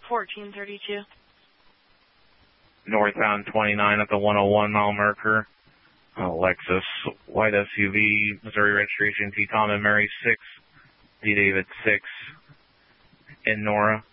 1432. Northbound 29 at the 101 mile marker. Lexus white SUV, Missouri registration, T. Tom and Mary 6, D. David 6 in Nora.